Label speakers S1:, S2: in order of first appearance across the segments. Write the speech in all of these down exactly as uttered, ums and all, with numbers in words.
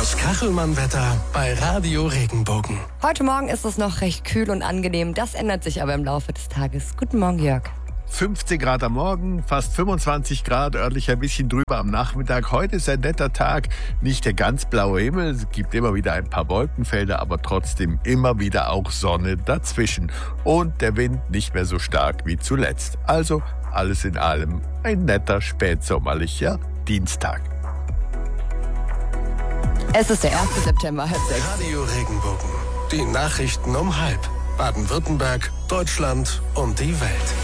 S1: Das Kachelmann-Wetter bei Radio Regenbogen.
S2: Heute Morgen ist es noch recht kühl und angenehm. Das ändert sich aber im Laufe des Tages. Guten Morgen, Jörg.
S3: fünfzehn Grad am Morgen, fast fünfundzwanzig Grad, örtlich ein bisschen drüber am Nachmittag. Heute ist ein netter Tag, nicht der ganz blaue Himmel. Es gibt immer wieder ein paar Wolkenfelder, aber trotzdem immer wieder auch Sonne dazwischen. Und der Wind nicht mehr so stark wie zuletzt. Also alles in allem ein netter spätsommerlicher Dienstag.
S2: Es ist der erste September, halb sechs.
S1: Radio Regenbogen. Die Nachrichten um halb. Baden-Württemberg, Deutschland und die Welt.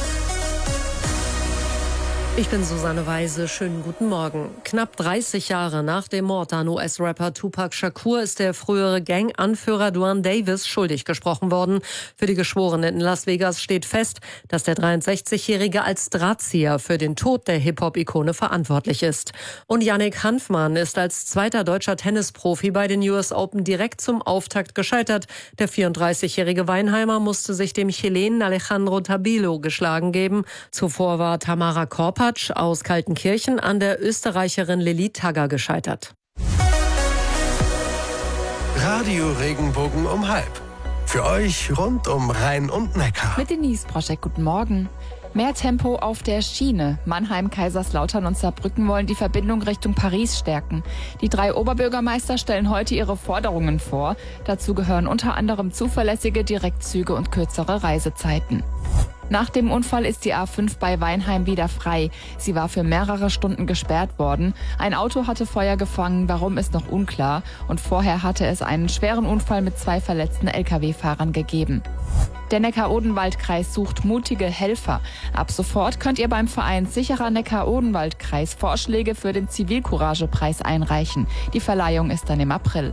S4: Ich bin Susanne Weise. Schönen guten Morgen. Knapp dreißig Jahre nach dem Mord an U S-Rapper Tupac Shakur ist der frühere Gang-Anführer Duane Davis schuldig gesprochen worden. Für die Geschworenen in Las Vegas steht fest, dass der dreiundsechzigjährige als Drahtzieher für den Tod der Hip-Hop-Ikone verantwortlich ist. Und Yannick Hanfmann ist als zweiter deutscher Tennisprofi bei den U S Open direkt zum Auftakt gescheitert. Der vierunddreißigjährige Weinheimer musste sich dem Chilenen Alejandro Tabilo geschlagen geben. Zuvor war Tamara Korpatsch aus Kaltenkirchen an der Österreicherin Lili Tagger gescheitert.
S1: Radio Regenbogen um halb. Für euch rund um Rhein und Neckar.
S5: Mit Denise Broschek, guten Morgen. Mehr Tempo auf der Schiene. Mannheim, Kaiserslautern und Saarbrücken wollen die Verbindung Richtung Paris stärken. Die drei Oberbürgermeister stellen heute ihre Forderungen vor. Dazu gehören unter anderem zuverlässige Direktzüge und kürzere Reisezeiten. Nach dem Unfall ist die A fünf bei Weinheim wieder frei. Sie war für mehrere Stunden gesperrt worden. Ein Auto hatte Feuer gefangen, warum ist noch unklar. Und vorher hatte es einen schweren Unfall mit zwei verletzten L K W-Fahrern gegeben. Der Neckar-Odenwald-Kreis sucht mutige Helfer. Ab sofort könnt ihr beim Verein Sicherer Neckar-Odenwald-Kreis Vorschläge für den Zivilcourage-Preis einreichen. Die Verleihung ist dann im April.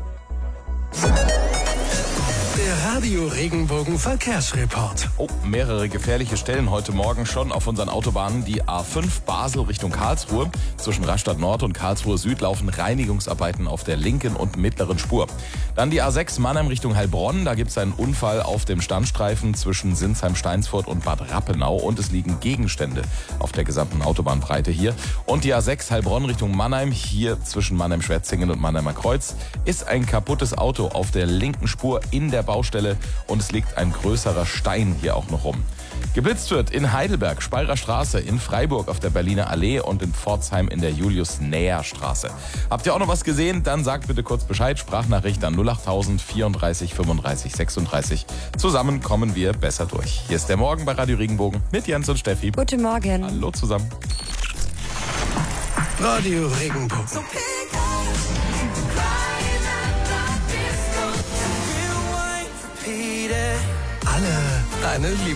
S1: Der Radio Regenbogen Verkehrsreport.
S6: Oh, mehrere gefährliche Stellen heute Morgen schon auf unseren Autobahnen. Die A fünf Basel Richtung Karlsruhe. Zwischen Rastatt Nord und Karlsruhe Süd laufen Reinigungsarbeiten auf der linken und mittleren Spur. Dann die A sechs Mannheim Richtung Heilbronn. Da gibt es einen Unfall auf dem Standstreifen zwischen Sinsheim-Steinsfurt und Bad Rappenau. Und es liegen Gegenstände auf der gesamten Autobahnbreite hier. Und die A sechs Heilbronn Richtung Mannheim. Hier zwischen Mannheim-Schwetzingen und Mannheimer Kreuz ist ein kaputtes Auto auf der linken Spur in der Baustelle und es liegt ein größerer Stein hier auch noch rum. Geblitzt wird in Heidelberg, Speyerer Straße, in Freiburg auf der Berliner Allee und in Pforzheim in der Julius-Näher-Straße. Habt ihr auch noch was gesehen? Dann sagt bitte kurz Bescheid. Sprachnachricht an null achttausend vierunddreißig fünfunddreißig sechsunddreißig. Zusammen kommen wir besser durch. Hier ist der Morgen bei Radio Regenbogen mit Jens und Steffi.
S2: Guten Morgen.
S6: Hallo zusammen.
S1: Radio Regenbogen. Alle deine Lieblings